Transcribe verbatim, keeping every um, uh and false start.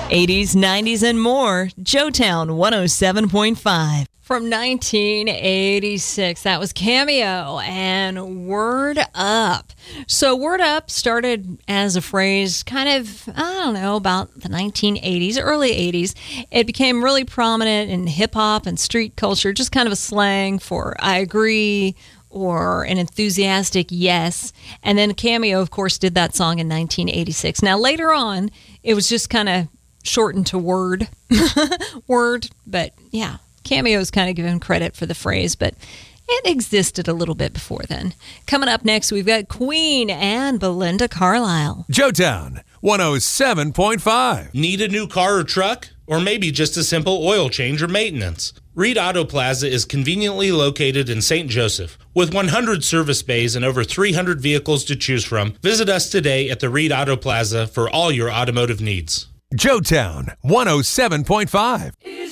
eighties, nineties, and more. Joetown one oh seven point five. From nineteen eighty-six, that was Cameo and Word Up. So Word Up started as a phrase kind of, I don't know, about the nineteen eighties, early eighties. It became really prominent in hip-hop and street culture, just kind of a slang for I agree or an enthusiastic yes. And then Cameo, of course, did that song in nineteen eighty-six. Now, later on, it was just kind of shortened to Word. Word, but yeah. Cameo's kind of given credit for the phrase, but it existed a little bit before then. Coming up next, we've got Queen and Belinda Carlisle. Joetown one oh seven point five. Need a new car or truck? Or maybe just a simple oil change or maintenance? Reed Auto Plaza is conveniently located in Saint Joseph. With one hundred service bays and over three hundred vehicles to choose from, visit us today at the Reed Auto Plaza for all your automotive needs. Joetown one oh seven point five.